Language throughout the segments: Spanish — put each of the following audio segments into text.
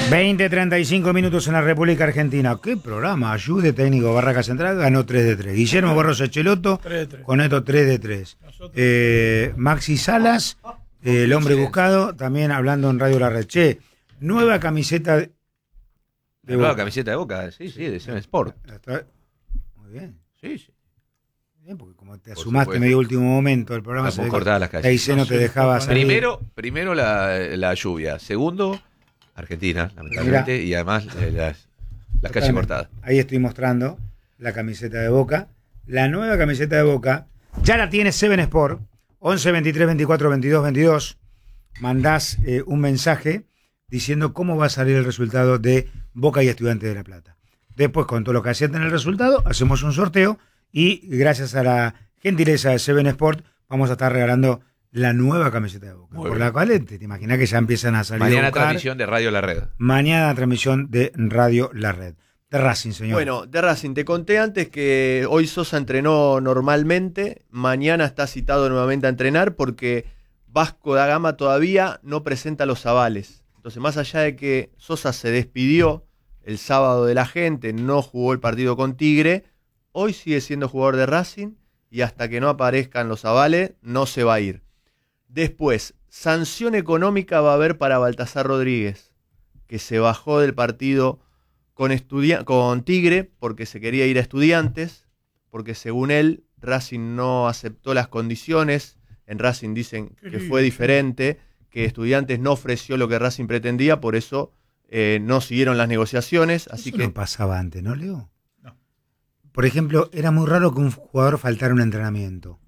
20:35 minutos en la República Argentina. ¿Qué programa? Ayude técnico Barraca Central ganó 3-3. Guillermo Barros Echeloto con esto 3-3. Maxi Salas, el hombre buscado, también hablando en Radio La Red. Che, nueva camiseta de nueva camiseta de Boca, sí, de Seven Sport. Muy bien. Sí. Bien, porque como te asumaste medio último momento del programa, se cortaba las calles. Ahí no te dejaba salir. Primero la lluvia. Segundo, Argentina, lamentablemente. Mirá. Y además las calles cortadas. Ahí estoy mostrando la camiseta de Boca. La nueva camiseta de Boca ya la tiene Seven Sport. 11 23 24 22 22. Mandás un mensaje diciendo cómo va a salir el resultado de Boca y Estudiantes de La Plata. Después, con todo lo que acierten el resultado, hacemos un sorteo. Y gracias a la gentileza de Seven Sport, vamos a estar regalando la nueva camiseta de Boca. Por la cual te imaginas que ya empiezan a salir. Mañana transmisión de Radio La Red. Mañana transmisión de Radio La Red. De Racing, señor. Bueno, de Racing. Te conté antes que hoy Sosa entrenó normalmente. Mañana está citado nuevamente a entrenar porque Vasco da Gama todavía no presenta los avales. Entonces, más allá de que Sosa se despidió el sábado de la gente, no jugó el partido con Tigre, hoy sigue siendo jugador de Racing y hasta que no aparezcan los avales no se va a ir. Después, sanción económica va a haber para Baltasar Rodríguez, que se bajó del partido con Tigre porque se quería ir a Estudiantes, porque según él Racing no aceptó las condiciones. En Racing dicen que fue diferente, que Estudiantes no ofreció lo que Racing pretendía, por eso no siguieron las negociaciones. Así eso que no pasaba antes, ¿no, Leo? Por ejemplo, era muy raro que un jugador faltara un entrenamiento.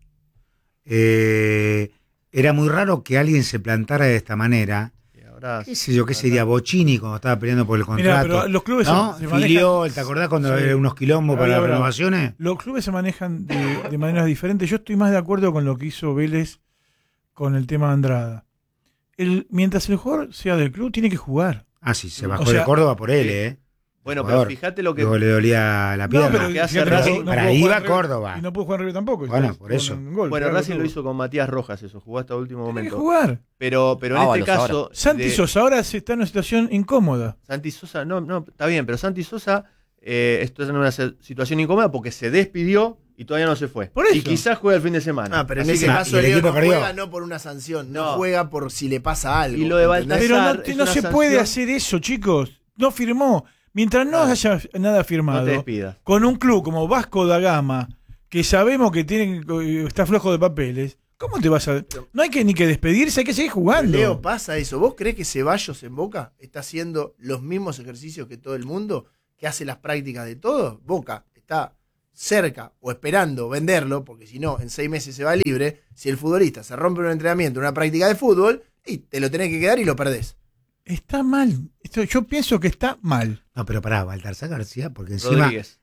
Era muy raro que alguien se plantara de esta manera. ¿Qué sé yo? ¿Qué sería? Bocini cuando estaba peleando por el contrato. Mirá, pero los clubes ¿no? se manejan. Filiol, ¿te acordás cuando había unos quilombos para las renovaciones? Los clubes se manejan de maneras diferentes. Yo estoy más de acuerdo con lo que hizo Vélez con el tema de Andrada. Mientras el jugador sea del club, tiene que jugar. Ah, sí, se bajó de Córdoba por él, Bueno, pero fíjate lo que... Luego le dolía la pierna. No, pero que hace Racing... Para ahí va Córdoba. Y no pudo jugar en River tampoco. Bueno, por eso. Bueno, Racing lo hizo con Matías Rojas, eso. Jugó hasta el último momento. Tiene que jugar. Pero en este caso... Santi Sosa ahora se está en una situación incómoda. Santi Sosa, no, está bien, pero Santi Sosa está en una situación incómoda porque se despidió y todavía no se fue. Por eso. Y quizás juega el fin de semana. Ah, pero en ese caso Leo no juega no por una sanción, no juega por si le pasa algo. Y lo de Baltasar pero no se puede hacer eso, chicos. No firmó. Mientras no haya nada firmado, no te despidas. Con un club como Vasco da Gama, que sabemos que está flojo de papeles, ¿cómo te vas a...? No hay que ni que despedirse, hay que seguir jugando. Leo, pasa eso. ¿Vos crees que Ceballos en Boca está haciendo los mismos ejercicios que todo el mundo? ¿Que hace las prácticas de todo? Boca está cerca o esperando venderlo, porque si no, en 6 meses se va libre. Si el futbolista se rompe un entrenamiento, una práctica de fútbol, y te lo tenés que quedar y lo perdés. Está mal. Yo pienso que está mal. No, pero pará, Baltasar García, porque encima... Rodríguez.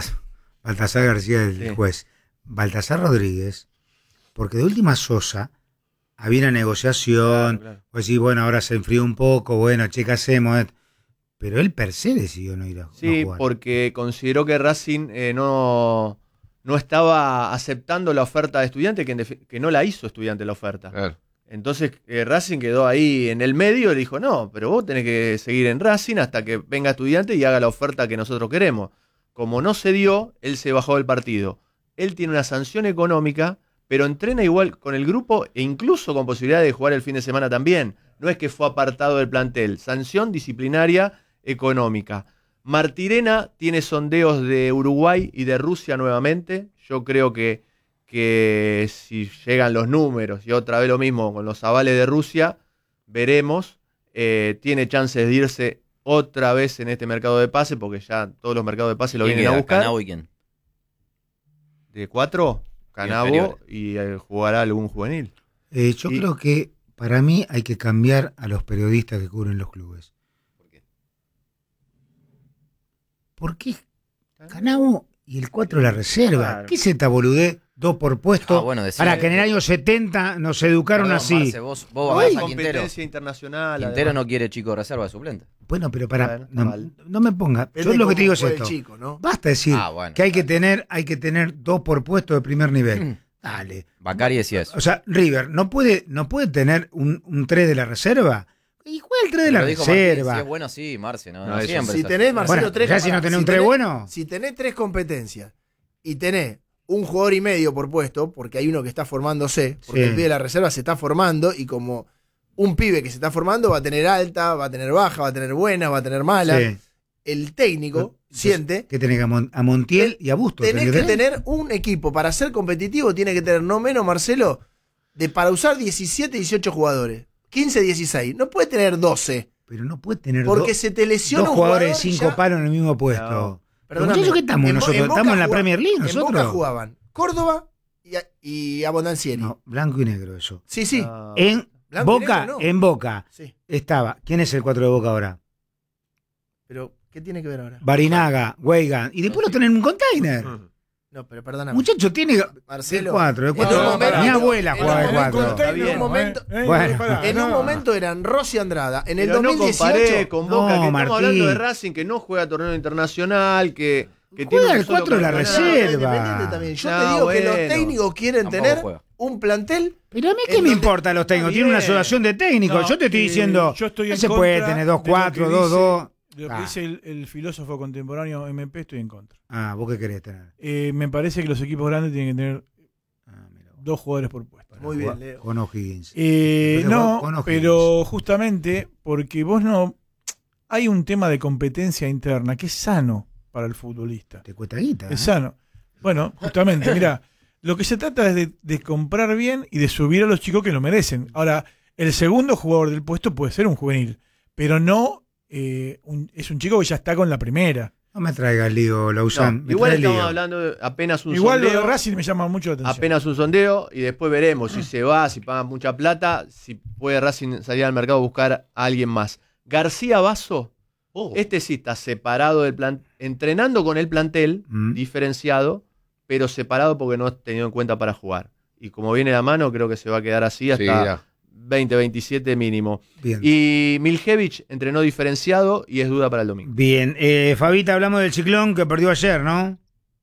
Baltasar García, el juez. Baltasar Rodríguez, porque de última Sosa había una negociación, claro. Pues sí, bueno, ahora se enfrió un poco, bueno, che, ¿qué hacemos? Pero él per se decidió no ir a jugar. Sí, porque consideró que Racing no estaba aceptando la oferta de Estudiantes, que no la hizo Estudiantes la oferta. Claro. Entonces Racing quedó ahí en el medio y le dijo, no, pero vos tenés que seguir en Racing hasta que venga Estudiante y haga la oferta que nosotros queremos. Como no se dio, él se bajó del partido. Él tiene una sanción económica, pero entrena igual con el grupo e incluso con posibilidad de jugar el fin de semana también. No es que fue apartado del plantel. Sanción disciplinaria económica. Martirena tiene sondeos de Uruguay y de Rusia nuevamente. Yo creo que si llegan los números y otra vez lo mismo con los avales de Rusia, veremos. Tiene chances de irse otra vez en este mercado de pase, porque ya todos los mercados de pase lo vienen a buscar. ¿Canavo y quién? ¿De 4? Canavo y jugará algún juvenil. Yo creo que para mí hay que cambiar a los periodistas que cubren los clubes. ¿Por qué? ¿Por qué Canavo y el 4 de la reserva? Claro. ¿Qué es esta boludez? 2 por puesto, para que en el año 70 nos educaron así. Marce, vos vas a competencia internacional. Quintero además. No quiere chico reserva de suplente. Bueno, pero no me ponga. Yo lo que te digo es esto. Chico, ¿no? Basta decir que hay que tener 2 por puesto de primer nivel. Dale. Bacari decía eso. O sea, River no puede tener un 3 de la reserva. Y juega el 3 de la Lo dijo Martín, reserva. si es bueno, sí, Marce, ¿no? No, No eso siempre. Si es así. tenés, Marcelo, Bueno, tres ya si no tenés un 3 bueno. Si tenés 3 competencias y tenés un jugador y medio por puesto, porque hay uno que está formándose, porque Sí. el pibe de la reserva se está formando y como un pibe que se está formando va a tener alta, va a tener baja, va a tener buena, va a tener mala. Sí. El técnico siente Que tenés a Montiel y a Bustos. tenés que tener un equipo para ser competitivo, tiene que tener no menos, Marcelo, para usar 17, 18 jugadores. 15, 16. No puede tener 12. Pero no puede tener Porque se te lesiona dos un jugadores de jugador y 5 ya- palos en el mismo puesto. No. Perdóname, Muchachos, ¿qué estamos en Bo- nosotros? en Boca ¿Estamos en la jugaba- Premier League En nosotros? Boca jugaban Córdoba y Abondancieri. No, blanco y negro eso. Sí, sí. No. En Blanco y Boca, negro, no. en Boca Sí. estaba. ¿Quién es el 4 de Boca ahora? Pero, ¿qué tiene que ver ahora? Barinaga, Weigan. Y después lo tenés en un container. No, pero perdóname. Muchachos, tiene el Marcelo. 4. El en un 4 momento- mi abuela jugaba de en un 4. momento- Está bien. en un momento, Bueno. en un momento eran Rossi Andrada. En el Pero no 2018. comparé con Boca, No, que estamos Martín. hablando de Racing, que no juega torneo internacional, que Juega tiene un el solo 4 de la campeonato. reserva. Independiente también. Yo No, te digo que los bueno. técnicos quieren Tampoco tener juega. un plantel. Pero a mí qué En me donde- importa los técnicos. Está Tienen una bien. asociación de técnicos. No, yo te estoy diciendo. yo estoy no en se puede contra tener de lo 2-4, que 2-2. Lo que dice el filósofo contemporáneo MP, estoy en contra. Ah, ¿vos qué querés tener? Me parece que los equipos grandes tienen que tener Ah, mira vos. 2 jugadores por puesto. Muy bien, Leo. Con O'Higgins. No, Con O'Higgins. pero justamente porque vos no... Hay un tema de competencia interna que es sano para el futbolista. Te cuesta guita. Es sano. Bueno, justamente, mira, lo que se trata es de comprar bien y de subir a los chicos que lo merecen. Ahora, el segundo jugador del puesto puede ser un juvenil, pero no es un chico que ya está con la primera. No me traigas lío, Lausanne. No, me igual traes estamos lío. hablando de apenas un Igual lo sondeo. de Racing me llama mucho la atención. Apenas un sondeo y después veremos si se va, si pagan mucha plata, si puede Racing salir al mercado a buscar a alguien más. García Basso, este sí está separado del plan, entrenando con el plantel, diferenciado, pero separado porque no es tenido en cuenta para jugar. Y como viene la mano, creo que se va a quedar así hasta Sí, ya. 20-27 mínimo. Bien. Y Miljevic entrenó diferenciado y es duda para el domingo. Bien. Fabita, hablamos del Ciclón que perdió ayer, ¿no?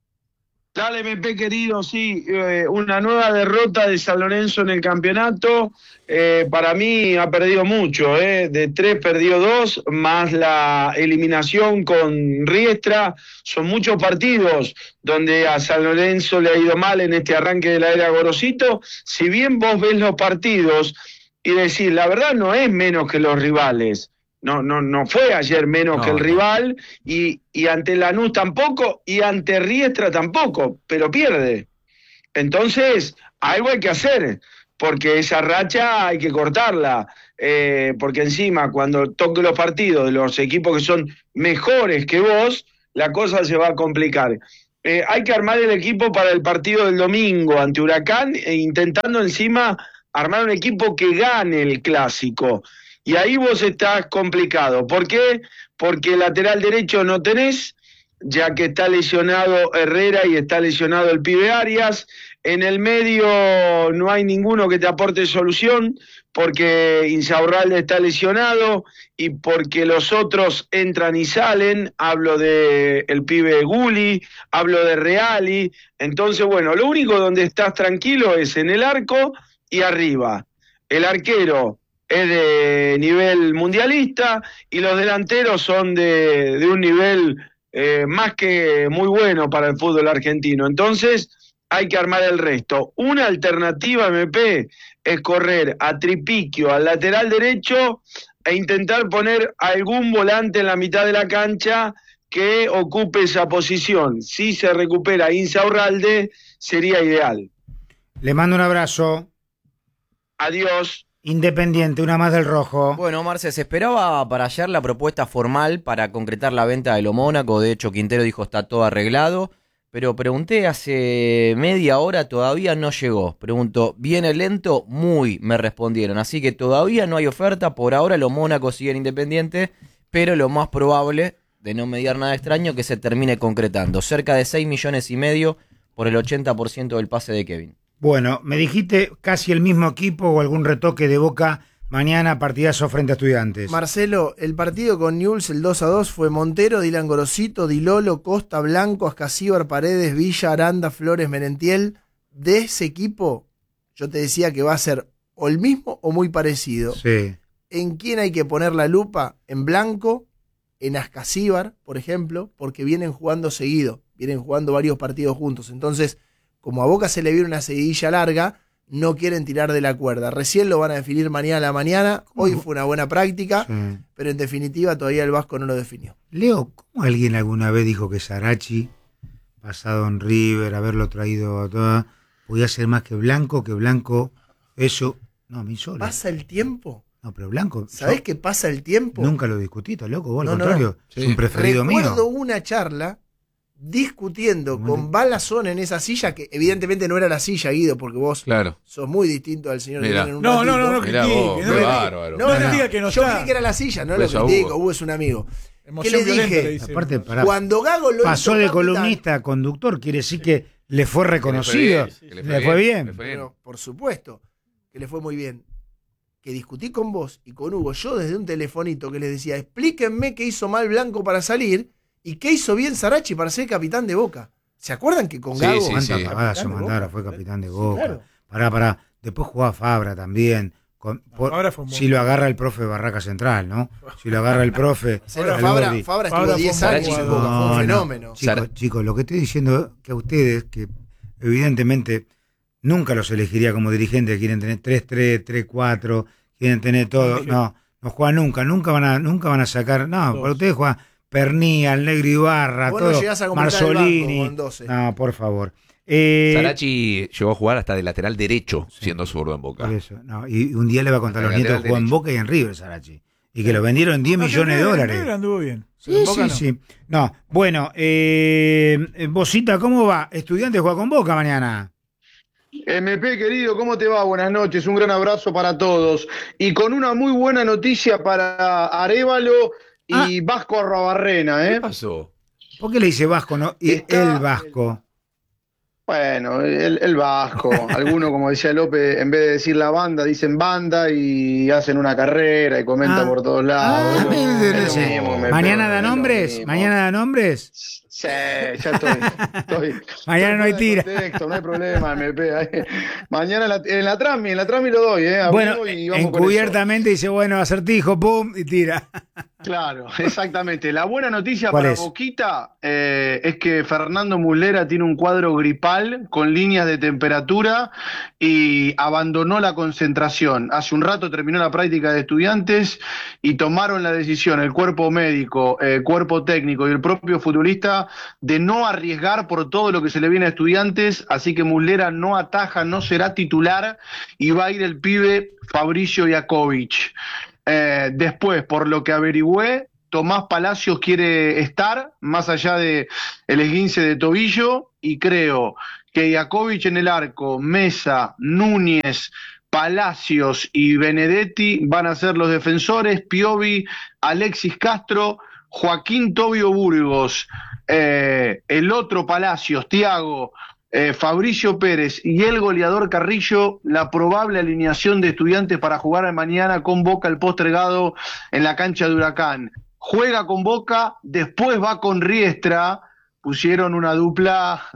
Dale, MP querido, sí, una nueva derrota de San Lorenzo en el campeonato. Para mí ha perdido mucho, de 3 perdió 2, más la eliminación con Riestra. Son muchos partidos donde a San Lorenzo le ha ido mal en este arranque de la era Gorosito. Si bien vos ves los partidos y decís, la verdad no es menos que los rivales. No fue ayer menos No, que el no. rival y ante Lanús tampoco y ante Riestra tampoco, pero pierde. Entonces, algo hay que hacer, porque esa racha hay que cortarla, porque encima cuando toque los partidos de los equipos que son mejores que vos, la cosa se va a complicar. Hay que armar el equipo para el partido del domingo ante Huracán e intentando encima armar un equipo que gane el clásico. Y ahí vos estás complicado. ¿Por qué? Porque lateral derecho no tenés, ya que está lesionado Herrera y está lesionado el pibe Arias. En el medio no hay ninguno que te aporte solución, porque Insaurralde está lesionado y porque los otros entran y salen. Hablo de el pibe Guli, hablo de Reali. Entonces, bueno, lo único donde estás tranquilo es en el arco y arriba. El arquero es de nivel mundialista y los delanteros son de un nivel más que muy bueno para el fútbol argentino. Entonces hay que armar el resto. Una alternativa, MP, es correr a Tripiquio al lateral derecho e intentar poner algún volante en la mitad de la cancha que ocupe esa posición. Si se recupera Insaurralde, sería ideal. Le mando un abrazo. Adiós. Independiente, una más del rojo. Bueno, Marce, se esperaba para ayer la propuesta formal para concretar la venta de lo Mónaco. De hecho, Quintero dijo está todo arreglado. Pero pregunté hace media hora, todavía no llegó. Pregunto, ¿viene lento? Muy, me respondieron. Así que todavía no hay oferta. Por ahora los Mónacos siguen independientes, pero lo más probable, de no mediar nada extraño, que se termine concretando. Cerca de 6,5 millones por el 80% del pase de Kevin. Bueno, me dijiste casi el mismo equipo o algún retoque de Boca mañana, partidazo frente a Estudiantes. Marcelo, el partido con Newell's, el 2-2, fue Montero, Dylan Gorosito, Dilolo, Costa, Blanco, Ascasíbar, Paredes, Villa, Aranda, Flores, Merentiel. De ese equipo, yo te decía que va a ser o el mismo o muy parecido. Sí. ¿en quién hay que poner la lupa? En Blanco, en Ascasíbar, por ejemplo, porque vienen jugando seguido, vienen jugando varios partidos juntos. Entonces, como a Boca se le viene una seguidilla larga, no quieren tirar de la cuerda. Recién lo van a definir mañana a la mañana. Hoy fue una buena práctica, pero en definitiva todavía el Vasco no lo definió. Leo, ¿cómo alguien alguna vez dijo que Sarachi, pasado en River, haberlo traído a toda, podía ser más que Blanco, eso... No, me hizo. ¿Pasa el tiempo? No, pero Blanco... ¿Sabés qué pasa el tiempo? Nunca lo discutí, ¿estás loco? Vos, No, al no, contrario, no. es un preferido mío. Recuerdo una charla discutiendo con Balazón en esa silla, que evidentemente no era la silla, Guido, porque vos Claro. sos muy distinto al señor que Mirá. viene en un No, ratito. no Mirá vos, critique, qué no, bárbaro. No, diga que no yo está. creí que era la silla, no Pues lo a critico, Hugo. Hugo es un amigo. Emoción ¿Qué le violenta, dije? le dice. Aparte, pará, Cuando Gago lo pasó hizo de capitán, columnista a conductor, quiere decir que le fue reconocido. Que Le fue bien. le fue bien. Pero, por supuesto, que le fue muy bien. Que discutí con vos y con Hugo, yo desde un telefonito que les decía, explíquenme qué hizo mal Blanco para salir y qué hizo bien Sarachi para ser capitán de Boca. ¿Se acuerdan que con Sí, Gago... sí, ¿Cuántas sí. pagadas se Capitán de mandara? Boca. Fue capitán de Sí, Boca. claro. Pará. Después jugaba Fabra también. Fabra fue muy Si lo agarra el profe Barraca Central, ¿no? Si lo agarra el profe... Cero, Alberdi. Fabra Fabra estuvo fue 10 un años en jugador. Boca, fue un No, fenómeno. Chicos, lo que estoy diciendo que a ustedes, que evidentemente nunca los elegiría como dirigentes, quieren tener 3-3, 3-4, quieren tener todo. No juegan nunca van a sacar. No, Todos. para ustedes juegan Pernía, el Negro Ibarra, Vos no todo. llegás a completar el Marzolini. banco con 12. No, por favor. Sarachi llegó a jugar hasta de lateral derecho, siendo zurdo en Boca. Por eso, no, y un día le va a contar a los Lateral nietos que jugó en derecho. Boca y en River, Sarachi. Y que lo vendieron en 10 No, millones de en dólares. River anduvo bien. Sí, En Boca sí, no. sí. No, bueno, Bosita, ¿cómo va? Estudiantes juega con Boca mañana. MP querido, ¿cómo te va? Buenas noches, un gran abrazo para todos. Y con una muy buena noticia para Arévalo y Vasco Arrobarrena, ¿Qué ¿eh? pasó? ¿Por qué le dice Vasco, no? Y Está- el Vasco. Bueno, el Vasco. Algunos, como decía López, en vez de decir la banda, dicen banda y hacen una carrera y comentan por todos lados. Es lo mismo, MP, ¿Mañana da es lo nombres? mismo. ¿Mañana da nombres? Sí, ya estoy. Mañana no hay tira. Contexto, no hay problema, MP. Mañana en la Trami lo doy, Bueno, Abrigo y vamos con eso. encubiertamente dice, bueno, acertijo, pum, y tira. Claro, exactamente. La buena noticia ¿Cuál para es? Boquita es que Fernando Muslera tiene un cuadro gripal con líneas de temperatura y abandonó la concentración. Hace un rato terminó la práctica de estudiantes y tomaron la decisión, el cuerpo médico, cuerpo técnico y el propio futbolista, de no arriesgar por todo lo que se le viene a estudiantes, así que Muslera no ataja, no será titular y va a ir el pibe Fabricio Iakovic. Después, por lo que averigüé, Tomás Palacios quiere estar, más allá de el esguince de tobillo, y creo que Iakovic en el arco, Mesa, Núñez, Palacios y Benedetti van a ser los defensores, Piovi, Alexis Castro, Joaquín Tobio Burgos, el otro Palacios, Thiago, Fabricio Pérez y el goleador Carrillo, la probable alineación de Estudiantes para jugar mañana con Boca el postergado en la cancha de Huracán. Juega con Boca, después va con Riestra, pusieron una dupla